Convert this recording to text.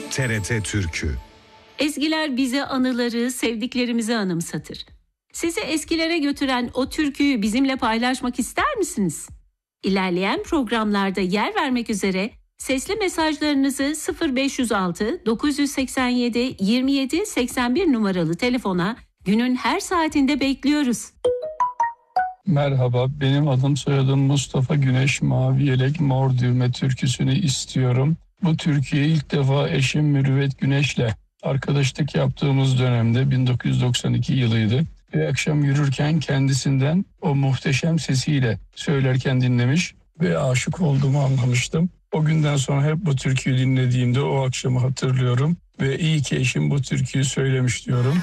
TRT Türkü. Ezgiler bize anıları, sevdiklerimizi anımsatır. Sizi eskilere götüren o türküyü bizimle paylaşmak ister misiniz? İlerleyen programlarda yer vermek üzere sesli mesajlarınızı 0506 987 27 81 numaralı telefona günün her saatinde bekliyoruz. Merhaba, benim adım soyadım Mustafa Güneş. Mavi Yelek Mor Düğme türküsünü istiyorum. Bu türküyü ilk defa eşim Mürüvvet Güneş'le arkadaşlık yaptığımız dönemde 1992 yılıydı. Bir akşam yürürken kendisinden o muhteşem sesiyle söylerken dinlemiş ve aşık olduğumu anlamıştım. O günden sonra hep bu türküyü dinlediğimde o akşamı hatırlıyorum ve iyi ki eşim bu türküyü söylemiş diyorum.